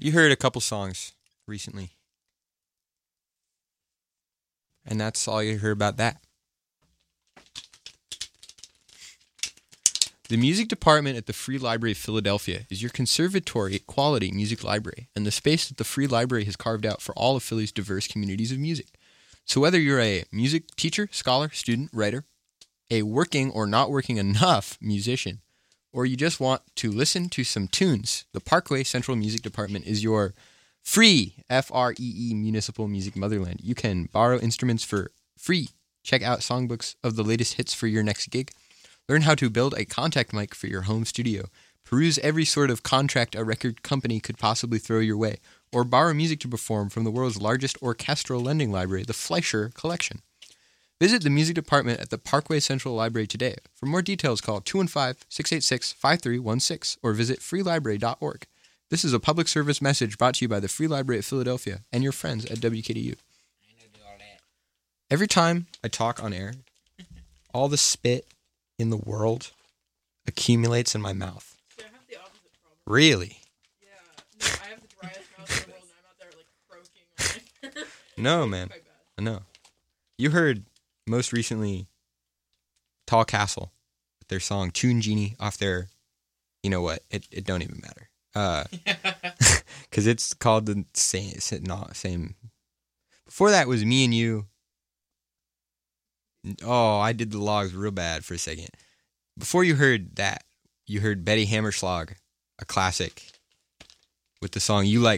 You heard a couple songs recently. And that's all you heard about that. The music department at the Free Library of Philadelphia is your conservatory quality music library and the space that the Free Library has carved out for all of Philly's diverse communities of music. So whether you're a music teacher, scholar, student, writer, a working or not working enough musician, or you just want to listen to some tunes, the Parkway Central Music Department is your free FREE municipal music motherland. You can borrow instruments for free, check out songbooks of the latest hits for your next gig, learn how to build a contact mic for your home studio, peruse every sort of contract a record company could possibly throw your way, or borrow music to perform from the world's largest orchestral lending library, the Fleischer Collection. Visit the music department at the Parkway Central Library today. For more details, call 215-686-5316 or visit freelibrary.org. This is a public service message brought to you by the Free Library of Philadelphia and your friends at WKDU. Every time I talk on air, all the spit in the world accumulates in my mouth. Yeah, I have the opposite problem. Really? Yeah, no, I have the driest mouth in the world, and I'm out there like croaking on it. No, It's man. quite bad. I know. You heard most recently Tall Castle with their song Tune Genie off their, you know what, it don't even matter. Because it's called the same. Before that was Me and You. Oh, I did the logs real bad for a second. Before you heard that, you heard Betty Hammerschlag, a classic, with the song You